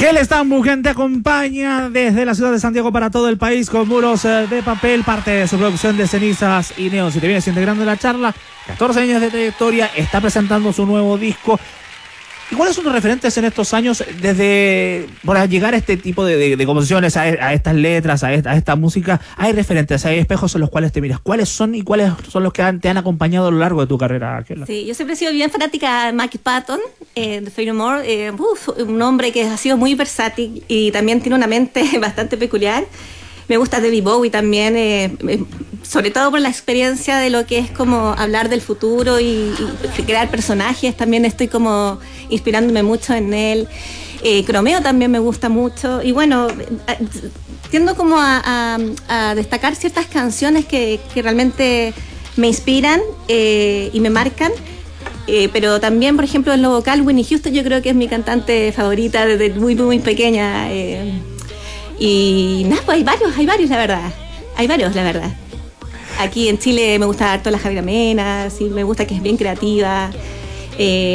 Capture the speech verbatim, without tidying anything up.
Gel Stambuk te acompaña desde la ciudad de Santiago para todo el país con Muros de Papel, parte de su producción de Cenizas y Neón. Si te vienes integrando en la charla, catorce años de trayectoria, está presentando su nuevo disco. ¿Y cuáles son los referentes en estos años desde para llegar a este tipo de, de, de composiciones, a, a estas letras, a esta, a esta música? Hay referentes, hay espejos en los cuales te miras. ¿Cuáles son y cuáles son los que han, te han acompañado a lo largo de tu carrera, Ángela? Sí, yo siempre he sido bien fanática de Mike Patton, eh, de Faith No More. Eh, uf, un hombre que ha sido muy versátil y también tiene una mente bastante peculiar. Me gusta David Bowie también, eh, eh, sobre todo por la experiencia de lo que es como hablar del futuro y, y crear personajes. También estoy como inspirándome mucho en él. Eh, Chromeo también me gusta mucho. Y bueno, tiendo como a, a, a destacar ciertas canciones que, que realmente me inspiran eh, y me marcan. Eh, pero también, por ejemplo, en lo vocal, Whitney Houston yo creo que es mi cantante favorita desde muy, muy pequeña. Eh, Y nada, pues hay varios, hay varios, la verdad. Hay varios, la verdad. Aquí en Chile me gusta harto la Javiera Mena, sí, me gusta que es bien creativa. Eh,